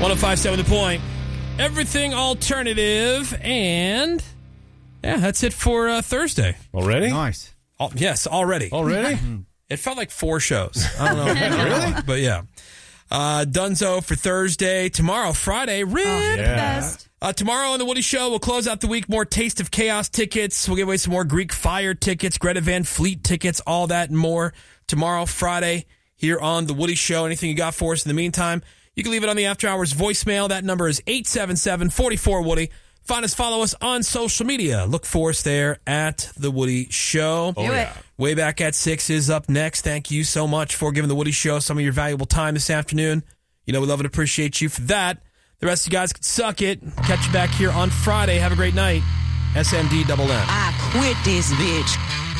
105.7 The Point. Everything alternative. And, yeah, that's it for Thursday. Already? Nice. Yes, already. Already? It felt like 4 shows. I don't know. Really? But, yeah. Dunzo for Thursday. Tomorrow, Friday. Rip. Best. Tomorrow on The Woody Show, we'll close out the week. More Taste of Chaos tickets. We'll give away some more Greek Fire tickets, Greta Van Fleet tickets, all that and more. Tomorrow, Friday, here on The Woody Show. Anything you got for us in the meantime, you can leave it on the After Hours voicemail. That number is 877-44-WOODY. Find us, follow us on social media. Look for us there at The Woody Show. Do it. Way Back at 6 is up next. Thank you so much for giving The Woody Show some of your valuable time this afternoon. You know we love and appreciate you for that. The rest of you guys can suck it. Catch you back here on Friday. Have a great night. SMD double M. I quit this bitch.